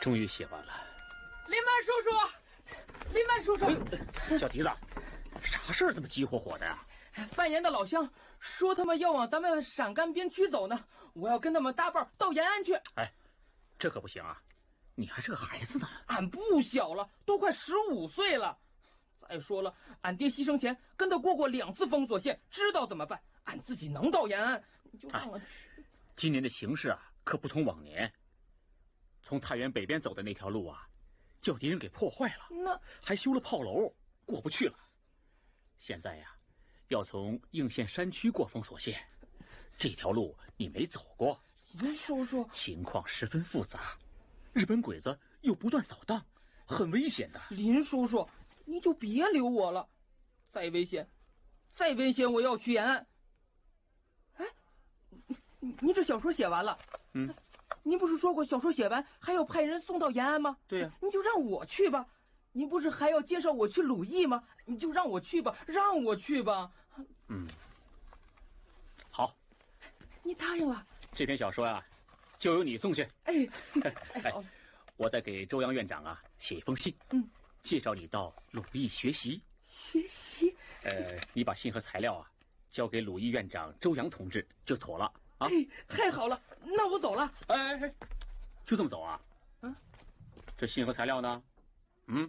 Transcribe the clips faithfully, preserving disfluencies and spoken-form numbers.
终于写完了。 林曼叔叔，林曼叔叔， 哎、小蹄子，啥事儿这么急火火的呀？ 范岩的老乡说他们要往咱们陕甘边区走呢，我要跟他们搭伴到延安去。 哎，这可不行啊！你还是个孩子呢。 俺不小了，都快十五岁了。再说了，俺爹牺牲前跟他过过两次封锁线，知道怎么办。俺自己能到延安，你就让我去。 哎、今年的形势啊，可不同往年。从太原北边走的那条路啊，叫敌人给破坏了， 那还修了炮楼，过不去了。现在呀、啊，要从应县山区过封锁线，这条路你没走过。 林叔叔， 情况十分复杂，日本鬼子又不断扫荡，很危险的。 林叔叔，你就别留我了，再危险，再危险，我要去延安。哎，你你这小说写完了？ 嗯。 您不是说过小说写完还要派人送到延安吗？ 对呀、啊， 你就让我去吧。您不是还要介绍我去鲁艺吗？你就让我去吧，让我去吧。 嗯，好， 你答应了。 这篇小说啊，就由你送去。 哎， 哎，我再给周扬院长啊写一封信， 嗯， 介绍你到鲁艺学习。 学习？ 呃，你把信和材料啊交给鲁艺院长周扬同志就妥了。啊， 哎，太好了，那我走了。 哎哎哎，就这么走啊？ 嗯、啊， 这信和材料呢？嗯，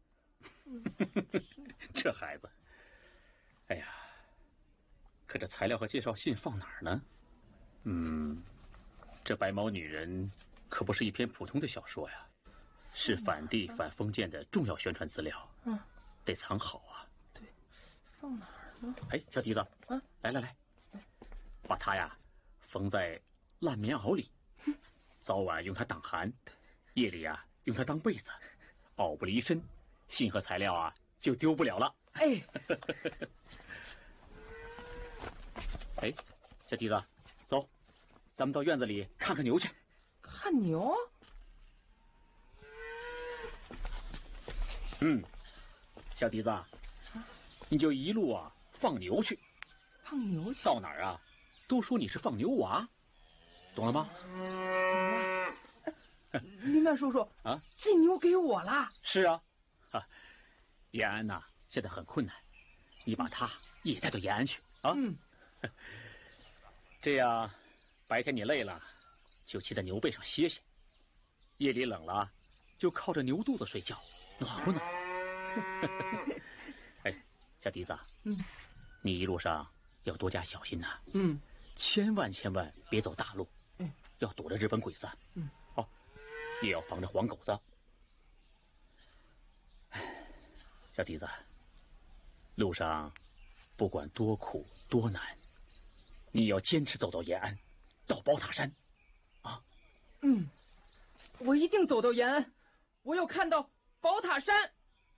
这孩子，哎呀，可这材料和介绍信放哪儿呢？嗯，这白毛女人可不是一篇普通的小说呀，是反帝反封建的重要宣传资料。 嗯， 得藏好啊。 对，放哪儿呢？ 哎，小蹄子， 啊， 来来来，把它呀缝在烂棉袄里，早晚用它挡寒，夜里啊用它当被子，袄不离身，信和材料啊就丢不了了。 哎， 哎，小蹄子，走，咱们到院子里看看牛去。 看牛？ 嗯，小蹄子，你就一路啊放牛去。 放牛去？ 到哪儿啊？都说你是放牛娃，懂了吗？ 林曼叔叔啊， 这牛给我了。 是啊，啊，延安呐、啊、现在很困难，你把它也带到延安去啊。 嗯， 这样白天你累了就骑在牛背上歇歇，夜里冷了就靠着牛肚子睡觉，暖和暖和。哎，小蹄子， 嗯， 你一路上要多加小心呐、啊。 嗯。 千万千万别走大路， 嗯， 要躲着日本鬼子， 嗯， 哦，也要防着黄狗子。哎，小蹄子，路上不管多苦多难，你要坚持走到延安，到宝塔山，啊， 嗯，我一定走到延安，我要看到宝塔山。